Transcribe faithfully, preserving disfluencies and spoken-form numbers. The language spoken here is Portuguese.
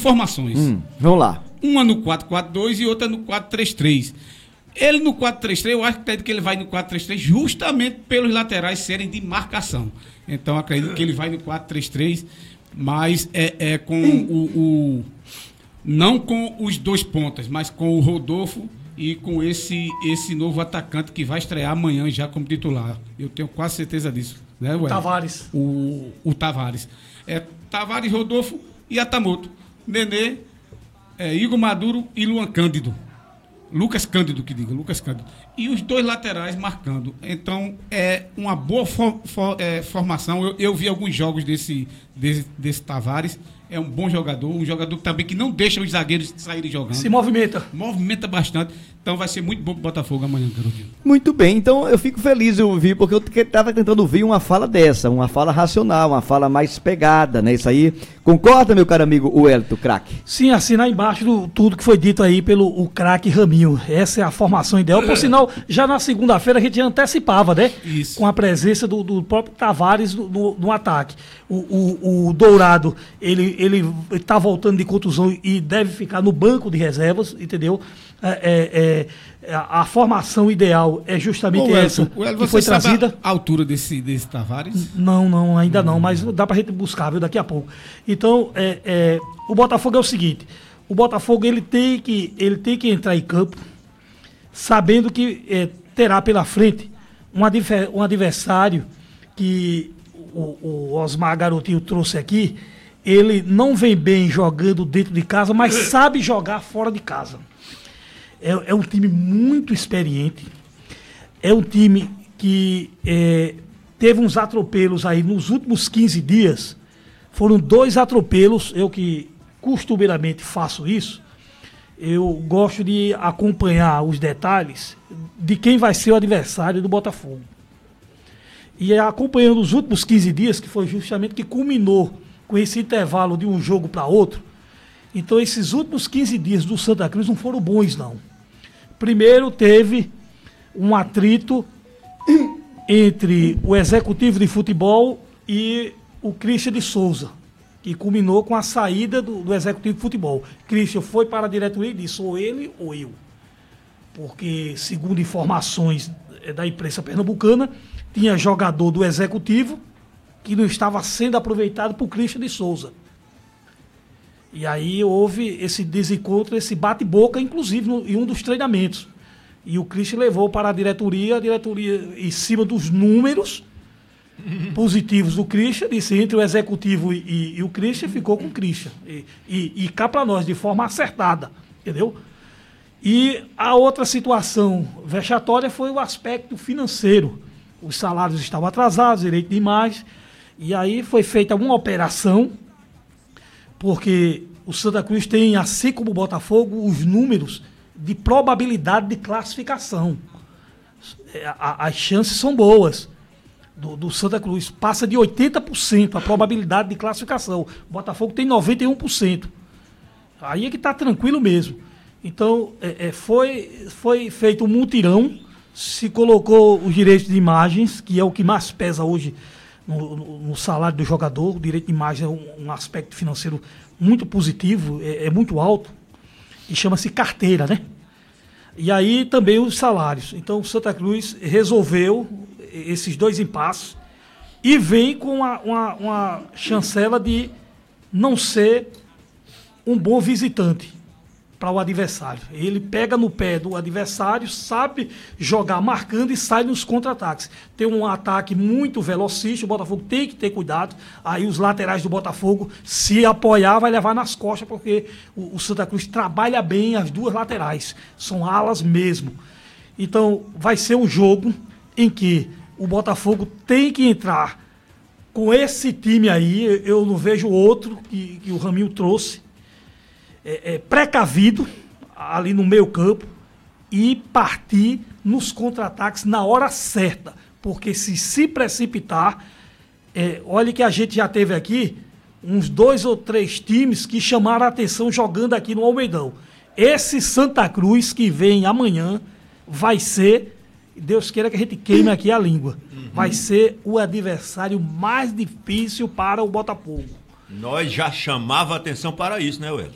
formações. Hum, vamos lá. Uma no quatro quatro dois e outra no quatro três três. Ele no quatro três três, eu acredito que ele vai no quatro três três justamente pelos laterais serem de marcação. Então, acredito que ele vai no quatro três três, mas é, é com o, o... não com os dois pontas, mas com o Rodolfo e com esse, esse novo atacante que vai estrear amanhã já como titular. Eu tenho quase certeza disso. Né, o Tavares. O, o Tavares. É Tavares, Rodolfo e Atamoto. Nenê, é, Igor Maduro e Luan Cândido. Lucas Cândido, que diga, Lucas Cândido. E os dois laterais marcando. Então, é uma boa for, for, é, formação. Eu, eu vi alguns jogos desse, desse, desse Tavares. É um bom jogador, um jogador também que não deixa os zagueiros saírem jogando. Se movimenta. Movimenta bastante. Então vai ser muito bom pro Botafogo amanhã, Carolina. Muito bem, então eu fico feliz de ouvir, porque eu estava tentando ouvir uma fala dessa, uma fala racional, uma fala mais pegada, né? Isso aí. Concorda, meu caro amigo Wellington, craque? Sim, assinar embaixo do, tudo que foi dito aí pelo o craque Raminho. Essa é a formação ideal. Por sinal, já na segunda-feira a gente antecipava, né? Isso. Com a presença do, do próprio Tavares no, no, no ataque. O, o, o Dourado, ele, ele tá voltando de contusão e deve ficar no banco de reservas, entendeu? É, é, é, a, a formação ideal é justamente Ô, essa Elton, que foi trazida. A altura desse, desse Tavares? Não, não, ainda não, mas dá pra gente buscar, viu, daqui a pouco. Então, é, é, o Botafogo é o seguinte, o Botafogo ele tem que, ele tem que entrar em campo sabendo que é, terá pela frente um, adver, um adversário que o, o Osmar Garotinho trouxe aqui. Ele não vem bem jogando dentro de casa, mas sabe jogar fora de casa. É, é um time muito experiente, é um time que é, teve uns atropelos aí nos últimos quinze dias, foram dois atropelos, eu que costumeiramente faço isso, eu gosto de acompanhar os detalhes de quem vai ser o adversário do Botafogo. E acompanhando os últimos quinze dias, que foi justamente que culminou com esse intervalo de um jogo para outro, então esses últimos quinze dias do Santa Cruz não foram bons, não. Primeiro teve um atrito entre o executivo de futebol e o Christian de Souza, que culminou com a saída do, do executivo de futebol. Christian foi para a diretoria e disse, ou ele ou eu. Porque, segundo informações da imprensa pernambucana, tinha jogador do executivo que não estava sendo aproveitado por Christian de Souza. E aí houve esse desencontro, esse bate-boca, inclusive no, em um dos treinamentos. E o Christian levou para a diretoria, a diretoria, em cima dos números positivos do Christian, disse entre o executivo e, e, e o Christian, ficou com o Christian. E, e, e cá para nós, de forma acertada, entendeu? E a outra situação vexatória foi o aspecto financeiro. Os salários estavam atrasados, direito de imagem, e aí foi feita uma operação, porque o Santa Cruz tem, assim como o Botafogo, os números de probabilidade de classificação. As chances são boas do, do Santa Cruz. Passa de oitenta por cento a probabilidade de classificação. O Botafogo tem noventa e um por cento. Aí é que está tranquilo mesmo. Então, é, é, foi, foi feito um mutirão, se colocou os direitos de imagens, que é o que mais pesa hoje no, no, no salário do jogador. O direito de imagem é um, um aspecto financeiro muito positivo, é, é muito alto, e chama-se carteira, né? E aí também os salários. Então o Santa Cruz resolveu esses dois impasses e vem com uma, uma, uma chancela de não ser um bom visitante para o adversário. Ele pega no pé do adversário, sabe jogar marcando e sai nos contra-ataques. Tem um ataque muito velocista, o Botafogo tem que ter cuidado. Aí os laterais do Botafogo, se apoiar, vai levar nas costas, porque o, o Santa Cruz trabalha bem as duas laterais. São alas mesmo. Então, vai ser um jogo em que o Botafogo tem que entrar com esse time aí. Eu não vejo outro que, que o Raminho trouxe. É, é, precavido ali no meio campo e partir nos contra-ataques na hora certa, porque se se precipitar, é, olha que a gente já teve aqui uns dois ou três times que chamaram a atenção jogando aqui no Almeidão. Esse Santa Cruz que vem amanhã vai ser, Deus queira que a gente queime aqui a língua, uhum. vai ser o adversário mais difícil para o Botafogo. Nós já chamava atenção para isso, né, Wellington?